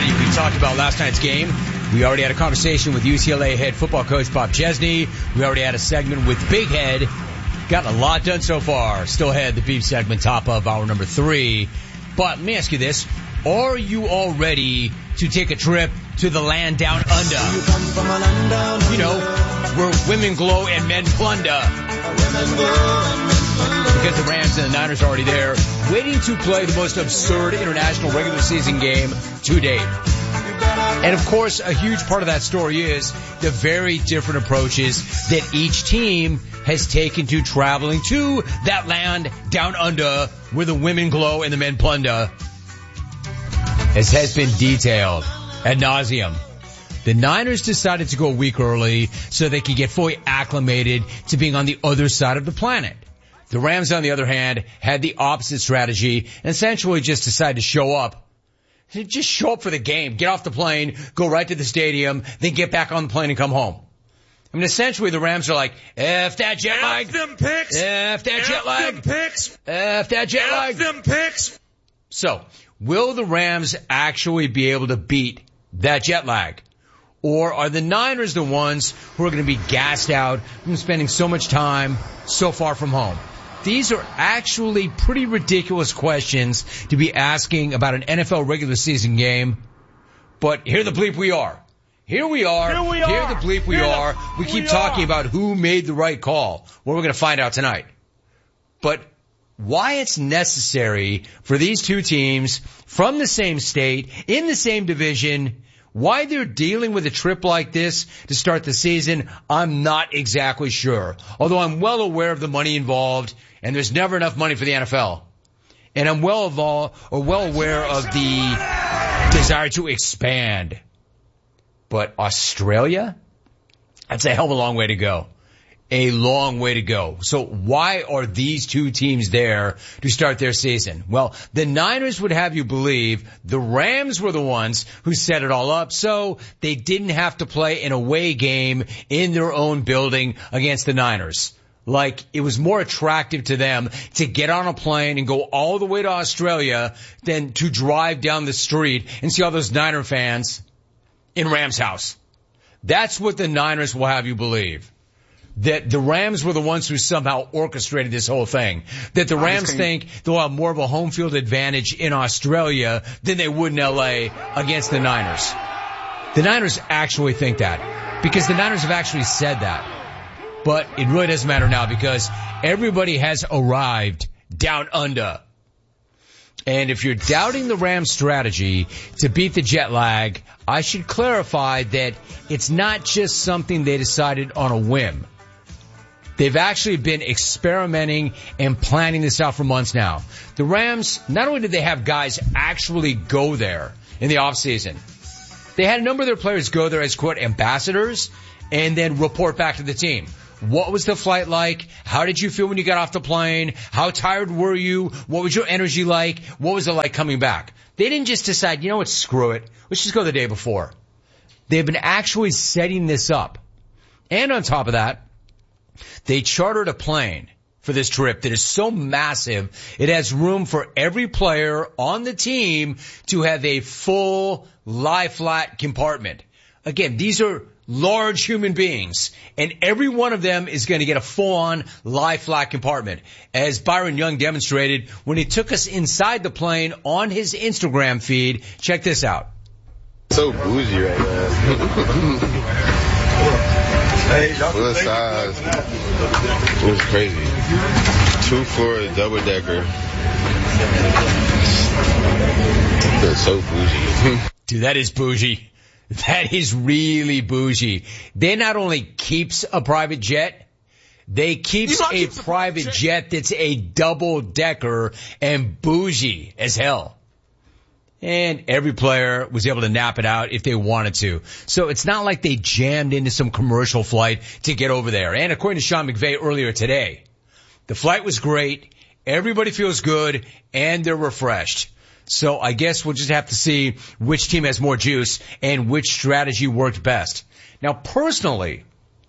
already. We talked about last night's game. We already had a conversation with UCLA head football coach Bob Chesney. We already had a segment with Big Head. Gotten a lot done so far. Still had the beef segment top of hour number 3. But let me ask you this. Are you all ready to take a trip to the land down under? You know, where women glow and men plunder. Because the Rams and the Niners are already there, waiting to play the most absurd international regular season game to date. And of course, a huge part of that story is the very different approaches that each team has taken to traveling to that land down under where the women glow and the men plunder. As has been detailed ad nauseum. The Niners decided to go a week early so they could get fully acclimated to being on the other side of the planet. The Rams, on the other hand, had the opposite strategy and essentially just decided to show up. Just show up for the game, get off the plane, go right to the stadium, then get back on the plane and come home. I mean, essentially the Rams are like, F that jet lag. F them picks. F that jet lag. F them picks. F that jet lag. F them picks. So, will the Rams actually be able to beat that jet lag? Or are the Niners the ones who are going to be gassed out from spending so much time so far from home? These are actually pretty ridiculous questions to be asking about an NFL regular season game. But here the bleep we are. Here we are. Here the bleep we are. We keep talking about who made the right call. Well, we're going to find out tonight. But why it's necessary for these two teams from the same state, in the same division, why they're dealing with a trip like this to start the season, I'm not exactly sure. Although I'm well aware of the money involved, and there's never enough money for the NFL. And I'm well aware of the desire to expand. But Australia? That's a hell of a long way to go. A long way to go. So why are these two teams there to start their season? Well, the Niners would have you believe the Rams were the ones who set it all up, so they didn't have to play an away game in their own building against the Niners. Like, it was more attractive to them to get on a plane and go all the way to Australia than to drive down the street and see all those Niner fans in Rams' house. That's what the Niners will have you believe. That the Rams were the ones who somehow orchestrated this whole thing. That the Rams think they'll have more of a home field advantage in Australia than they would in LA against the Niners. The Niners actually think that. Because the Niners have actually said that. But it really doesn't matter now because everybody has arrived down under. And if you're doubting the Rams' strategy to beat the jet lag, I should clarify that it's not just something they decided on a whim. They've actually been experimenting and planning this out for months now. The Rams, not only did they have guys actually go there in the offseason, they had a number of their players go there as, quote, ambassadors and then report back to the team. What was the flight like? How did you feel when you got off the plane? How tired were you? What was your energy like? What was it like coming back? They didn't just decide, you know what, screw it. Let's just go the day before. They've been actually setting this up. And on top of that, they chartered a plane for this trip that is so massive, it has room for every player on the team to have a full lie-flat compartment. Again, these are large human beings, and every one of them is going to get a full-on lie-flat compartment, as Byron Young demonstrated when he took us inside the plane on his Instagram feed. Check this out. So bougie right now. Full size. It was crazy. 2-floor double-decker. Feels so bougie. Dude, that is bougie. That is really bougie. They not only keeps a private jet, they keeps a private jet that's a double-decker and bougie as hell. And every player was able to nap it out if they wanted to. So it's not like they jammed into some commercial flight to get over there. And according to Sean McVay earlier today, the flight was great, everybody feels good, and they're refreshed. So I guess we'll just have to see which team has more juice and which strategy worked best. Now, personally,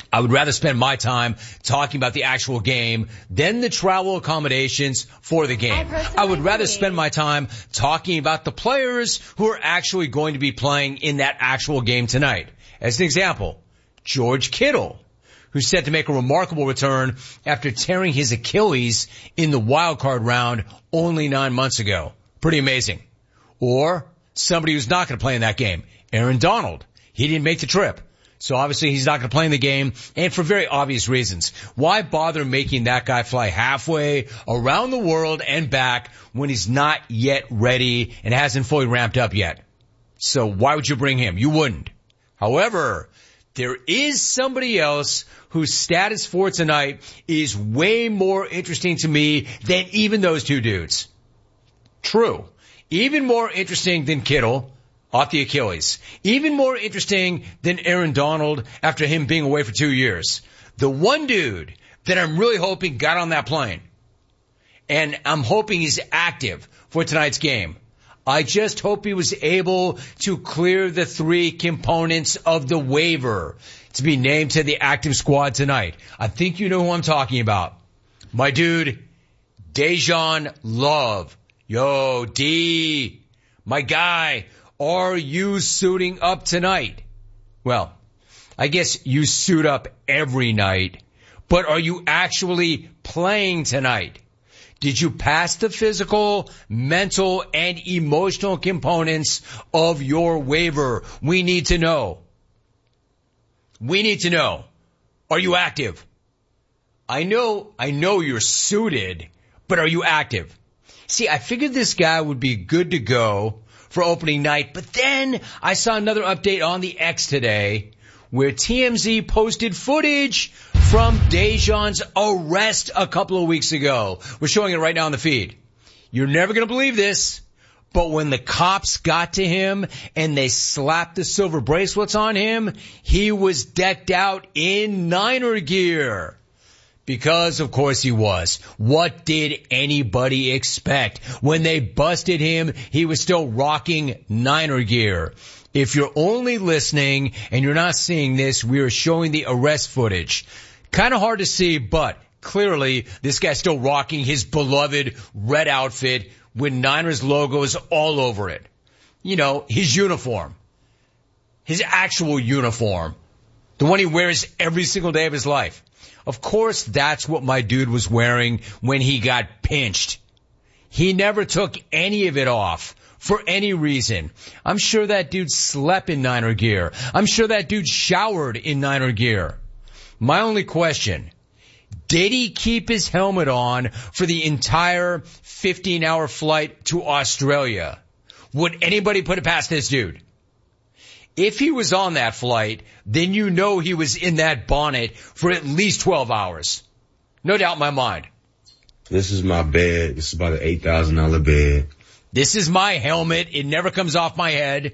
I would rather spend my time talking about the actual game than the travel accommodations for the game. I would rather spend my time talking about the players who are actually going to be playing in that actual game tonight. As an example, George Kittle, who's set to make a remarkable return after tearing his Achilles in the wild card round only 9 months ago. Pretty amazing. Or somebody who's not going to play in that game, Aaron Donald. He didn't make the trip. So obviously he's not going to play in the game, and for very obvious reasons. Why bother making that guy fly halfway around the world and back when he's not yet ready and hasn't fully ramped up yet? So why would you bring him? You wouldn't. However, there is somebody else whose status for tonight is way more interesting to me than even those two dudes. True. Even more interesting than Kittle off the Achilles. Even more interesting than Aaron Donald after him being away for 2 years. The one dude that I'm really hoping got on that plane, and I'm hoping he's active for tonight's game. I just hope he was able to clear the 3 components of the waiver to be named to the active squad tonight. I think you know who I'm talking about. My dude, Dejan Love. Yo, D, my guy. Are you suiting up tonight? Well, I guess you suit up every night, but are you actually playing tonight? Did you pass the physical, mental, and emotional components of your waiver? We need to know. We need to know. Are you active? I know you're suited, but are you active? See, I figured this guy would be good to go for opening night, but then I saw another update on the X today where TMZ posted footage from Dejan's arrest a couple of weeks ago. We're showing it right now on the feed. You're never going to believe this, but when the cops got to him and they slapped the silver bracelets on him, he was decked out in Niner gear. Because, of course, he was. What did anybody expect? When they busted him, he was still rocking Niner gear. If you're only listening and you're not seeing this, we are showing the arrest footage. Kind of hard to see, but clearly this guy's still rocking his beloved red outfit with Niners logos all over it. You know, his uniform. His actual uniform. The one he wears every single day of his life. Of course, that's what my dude was wearing when he got pinched. He never took any of it off for any reason. I'm sure that dude slept in Niner gear. I'm sure that dude showered in Niner gear. My only question, did he keep his helmet on for the entire 15-hour flight to Australia? Would anybody put it past this dude? If he was on that flight, then you know he was in that bonnet for at least 12 hours. No doubt in my mind. This is my bed. This is about an $8,000 bed. This is my helmet. It never comes off my head.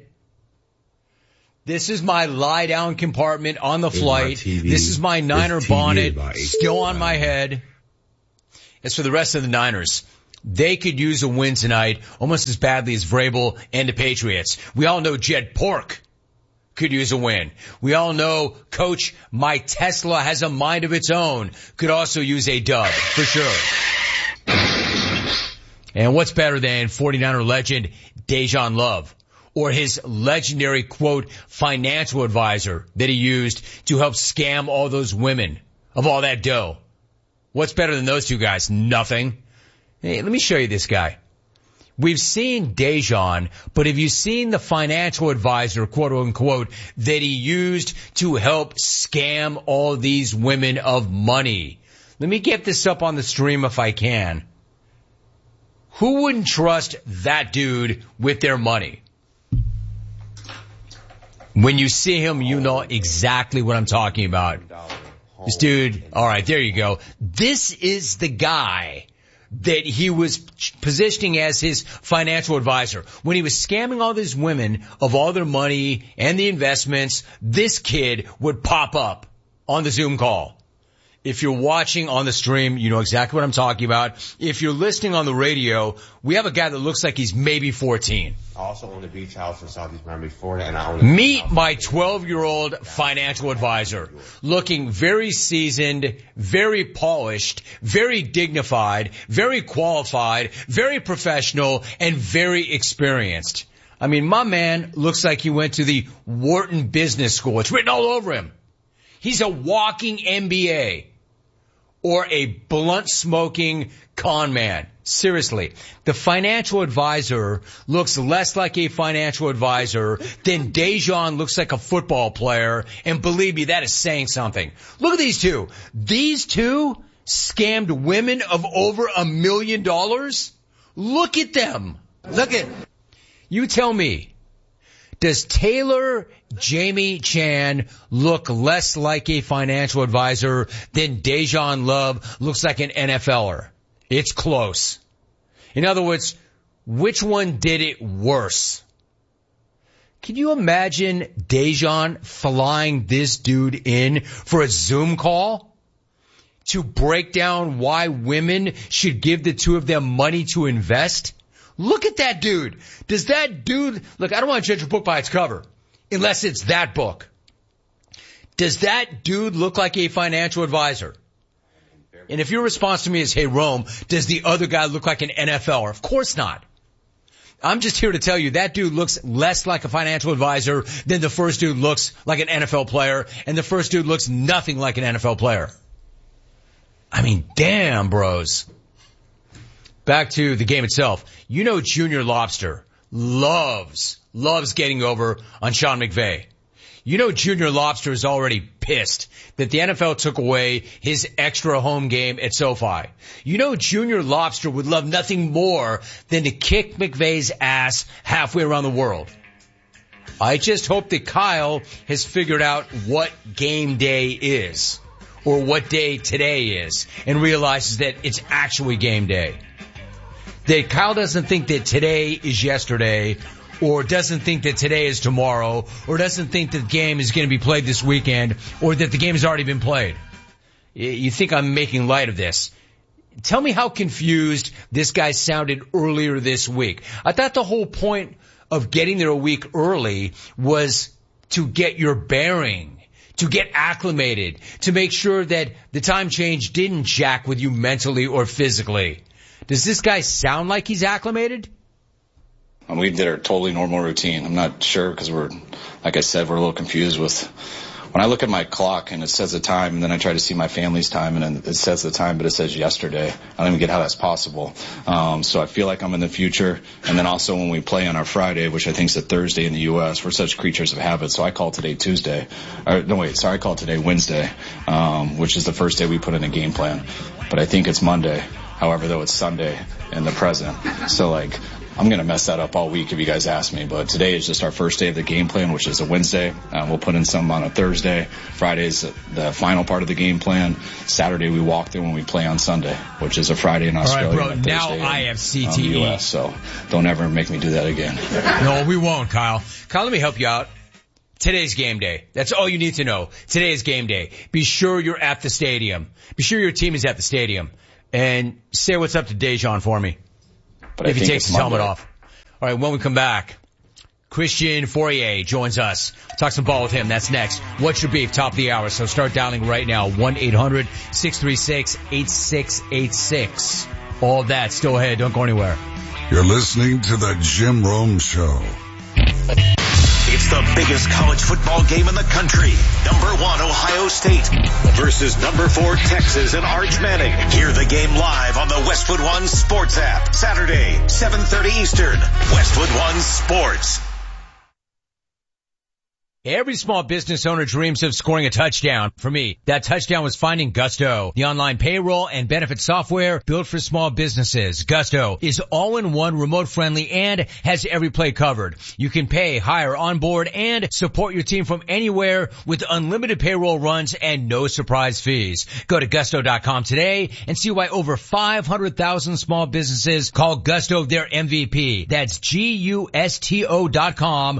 This is my lie-down compartment on the flight. This is my Niner bonnet still on my head. As for the rest of the Niners, they could use a win tonight almost as badly as Vrabel and the Patriots. We all know Jed Pork could use a win. We all know Coach My Tesla has a mind of its own could also use a dub, for sure. And what's better than 49er legend Dejan Love or his legendary, quote, financial advisor that he used to help scam all those women of all that dough? What's better than those two guys? Nothing. Hey, let me show you this guy. We've seen Dejan, but have you seen the financial advisor, quote unquote, that he used to help scam all these women of money? Let me get this up on the stream if I can. Who wouldn't trust that dude with their money? When you see him, you know exactly what I'm talking about. This dude, all right, there you go. This is the guy that he was positioning as his financial advisor. When he was scamming all these women of all their money and the investments, this kid would pop up on the Zoom call. If you're watching on the stream, you know exactly what I'm talking about. If you're listening on the radio, we have a guy that looks like he's maybe 14. I also own a beach house in Southeast Miami, Florida, and I own Meet my 12-year-old financial advisor, looking very seasoned, very polished, very dignified, very qualified, very professional, and very experienced. I mean, my man looks like he went to the Wharton Business School. It's written all over him. He's a walking MBA. Or a blunt-smoking con man. Seriously, the financial advisor looks less like a financial advisor than Dejan looks like a football player, and believe me, that is saying something. Look at these two. These two scammed women of over $1 million. Look at them. Look at. You tell me. Does Taylor Jamie Chan look less like a financial advisor than Dejan Love looks like an NFLer? It's close. In other words, which one did it worse? Can you imagine Dejan flying this dude in for a Zoom call to break down why women should give the two of them money to invest? Look at that dude. Does that dude, look, I don't want to judge a book by its cover, unless it's that book. Does that dude look like a financial advisor? And if your response to me is, hey, Rome, does the other guy look like an NFLer? Of course not. I'm just here to tell you that dude looks less like a financial advisor than the first dude looks like an NFL player, and the first dude looks nothing like an NFL player. I mean, damn, bros. Back to the game itself. You know Junior Lobster loves getting over on Sean McVay. You know Junior Lobster is already pissed that the NFL took away his extra home game at SoFi. You know Junior Lobster would love nothing more than to kick McVay's ass halfway around the world. I just hope that Kyle has figured out what game day is, or what day today is, and realizes that it's actually game day. That Kyle doesn't think that today is yesterday, or doesn't think that today is tomorrow, or doesn't think that the game is going to be played this weekend, or that the game has already been played. You think I'm making light of this. Tell me how confused this guy sounded earlier this week. I thought the whole point of getting there a week early was to get your bearing, to get acclimated, to make sure that the time change didn't jack with you mentally or physically. Does this guy sound like he's acclimated? We did our totally normal routine. I'm not sure because like I said, we're a little confused with when I look at my clock and it says the time, and then I try to see my family's time, and then it says the time, but it says yesterday. I don't even get how that's possible. So I feel like I'm in the future. And then also when we play on our Friday, which I think is a Thursday in the U.S., we're such creatures of habit. So I call today Tuesday. I call today Wednesday, which is the first day we put in a game plan. But I think it's Monday. However, though, it's Sunday in the present. So, I'm going to mess that up all week if you guys ask me. But today is just our first day of the game plan, which is a Wednesday. We'll put in some on a Thursday. Friday's the final part of the game plan. Saturday, we walk through when we play on Sunday, which is a Friday in Australia. All right, bro, now I have CTE. US, so don't ever make me do that again. No, we won't, Kyle. Kyle, let me help you out. Today's game day. That's all you need to know. Today is game day. Be sure you're at the stadium. Be sure your team is at the stadium. And say what's up to Dejan for me. But if he takes his helmet off. All right, when we come back, Christian Fourier joins us. Talk some ball with him. That's next. What's your beef? Top of the hour. So start dialing right now. 1-800-636-8686. All of that still ahead. Don't go anywhere. You're listening to the Jim Rome Show. It's the biggest college football game in the country. Number 1, Ohio State versus number 4, Texas and Arch Manning. Hear the game live on the Westwood One Sports app. Saturday, 7:30 Eastern. Westwood One Sports. Every small business owner dreams of scoring a touchdown. For me, that touchdown was finding Gusto, the online payroll and benefit software built for small businesses. Gusto is all-in-one, remote-friendly, and has every play covered. You can pay, hire, onboard, and support your team from anywhere with unlimited payroll runs and no surprise fees. Go to Gusto.com today and see why over 500,000 small businesses call Gusto their MVP. That's Gusto.com,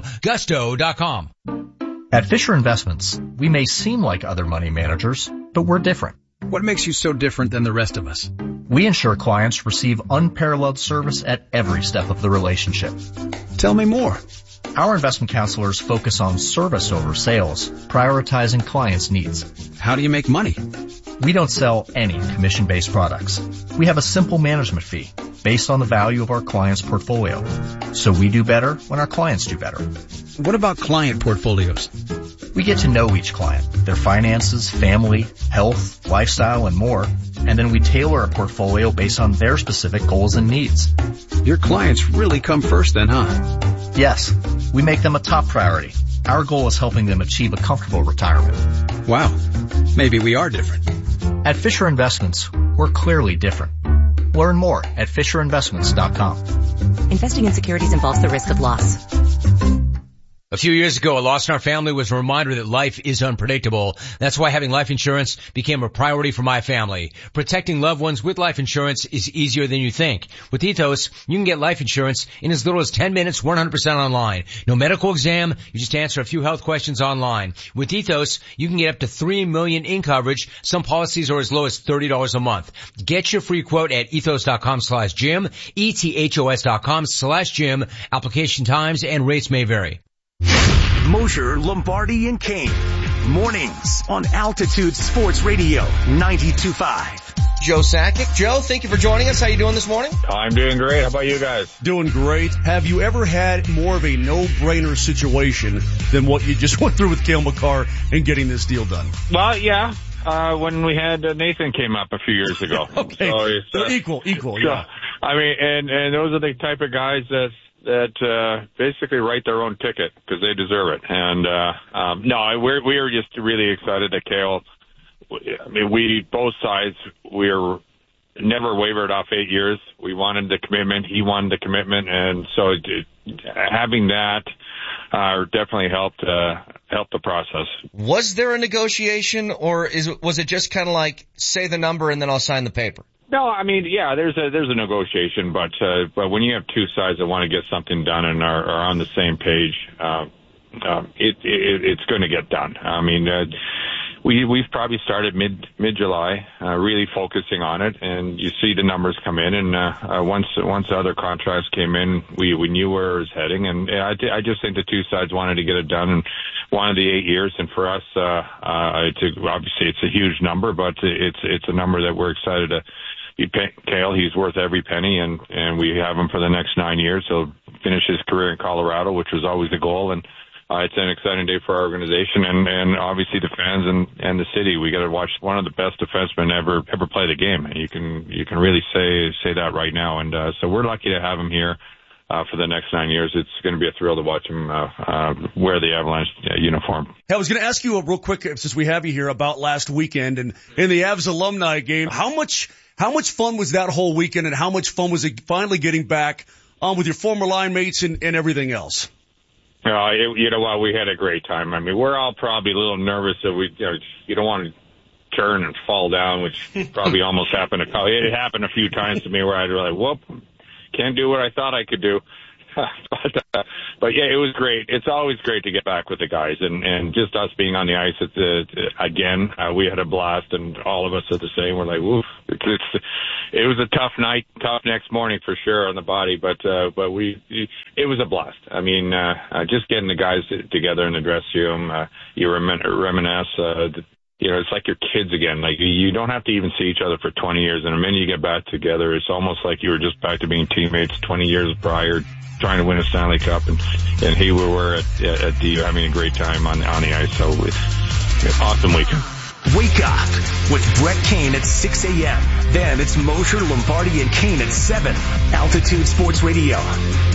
Gusto.com. At Fisher Investments, we may seem like other money managers, but we're different. What makes you so different than the rest of us? We ensure clients receive unparalleled service at every step of the relationship. Tell me more. Our investment counselors focus on service over sales, prioritizing clients' needs. How do you make money? We don't sell any commission-based products. We have a simple management fee based on the value of our client's portfolio. So we do better when our clients do better. What about client portfolios? We get to know each client, their finances, family, health, lifestyle, and more, and then we tailor a portfolio based on their specific goals and needs. Your clients really come first then, huh? Yes, we make them a top priority. Our goal is helping them achieve a comfortable retirement. Wow, maybe we are different. At Fisher Investments, we're clearly different. Learn more at FisherInvestments.com. Investing in securities involves the risk of loss. A few years ago, a loss in our family was a reminder that life is unpredictable. That's why having life insurance became a priority for my family. Protecting loved ones with life insurance is easier than you think. With Ethos, you can get life insurance in as little as 10 minutes, 100% online. No medical exam, you just answer a few health questions online. With Ethos, you can get up to $3 million in coverage. Some policies are as low as $30 a month. Get your free quote at ethos.com/Jim, ethos.com/Jim. Application times and rates may vary. Mosher, Lombardi, and Kane. Mornings on Altitude Sports Radio 92.5. Joe Sakic. Joe, thank you for joining us. How you doing this morning? I'm doing great. How about you guys? Doing great. Have you ever had more of a no-brainer situation than what you just went through with Cale Makar and getting this deal done? Well, yeah. When we had Nathan came up a few years ago. Okay. So equal, yeah. I mean, and those are the type of guys that basically write their own ticket because they deserve it. And no, we are just really excited that Cale. I mean, we both sides we're never wavered off 8 years. We wanted the commitment. He wanted the commitment, and so having that definitely helped the process. Was there a negotiation, or was it just kind of like say the number and then I'll sign the paper? No, I mean, yeah, there's a negotiation, but when you have two sides that want to get something done and are on the same page, it's going to get done. I mean, we've probably started mid-July, really focusing on it, and you see the numbers come in, and once the other contracts came in, we knew where it was heading, and I just think the two sides wanted to get it done and wanted the 8 years, and for us, obviously it's a huge number, but it's a number that we're excited to. Cale, he's worth every penny, and we have him for the next 9 years. He'll finish his career in Colorado, which was always the goal, and it's an exciting day for our organization and obviously the fans and the city. We got to watch one of the best defensemen ever play the game, and you can really say that right now. And so we're lucky to have him here for the next 9 years. It's going to be a thrill to watch him wear the Avalanche uniform. Hey, I was going to ask you real quick, since we have you here, about last weekend and in the Avs alumni game. How much fun was that whole weekend, and how much fun was it finally getting back with your former line mates and everything else? You know what? We had a great time. I mean, we're all probably a little nervous that you don't want to turn and fall down, which probably almost happened. It happened a few times to me where I'd be like, whoop, can't do what I thought I could do. But yeah, it was great. It's always great to get back with the guys, and just us being on the ice again. We had a blast, and all of us are the same. We're like, woof. It was a tough night, tough next morning for sure on the body, but it was a blast. I mean, just getting the guys together in the dressing room, you reminisce. It's like your kids again. Like, you don't have to even see each other for 20 years, and the minute you get back together, it's almost like you were just back to being teammates 20 years prior, trying to win a Stanley Cup, and here we were at DU having a great time on the ice. So it's awesome weekend. Wake up with Brett Kane at 6 a.m. Then it's Mosher, Lombardi, and Kane at 7. Altitude Sports Radio.